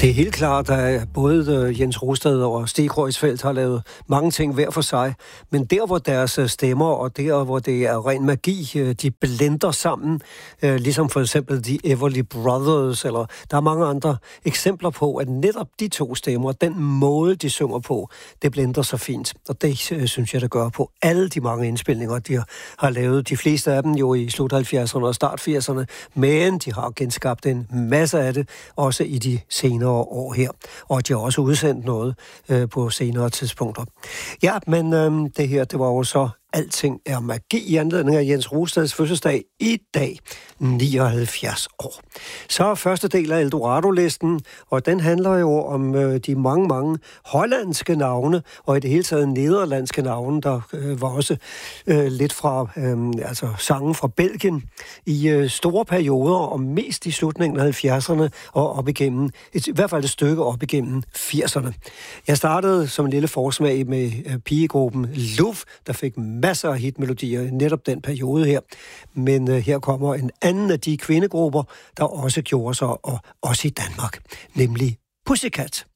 Det er helt klart, at både Jens Rosted og Stig Kreuzfeldt har lavet mange ting hver for sig, men der, hvor deres stemmer og der, hvor det er ren magi, de blender sammen, ligesom for eksempel The Everly Brothers, eller der er mange andre eksempler på, at netop de to stemmer, den måde, de synger på, det blender så fint. Og det synes jeg, det gør på alle de mange indspilninger, de har lavet. De fleste af dem jo i slut 70'erne og start 80'erne, men de har genskabt en masse af det, også i de senere år her. Og de har også udsendt noget på senere tidspunkter. Ja, men det her, det var jo så Alting er magi i anledning af Jens Rosteds fødselsdag i dag, 79 år. Så er første del af Eldorado-listen, og den handler jo om de mange hollandske navne, og i det hele taget nederlandske navne, der var også lidt fra sange fra Belgien i store perioder, og mest i slutningen af 70'erne og op igennem, i hvert fald et stykke op igennem 80'erne. Jeg startede som en lille forsmag med pigegruppen Love, der fik masser af hitmelodier i netop den periode her. Men her kommer en anden af de kvindegrupper, der også gjorde sig, og også i Danmark, nemlig Pussycat.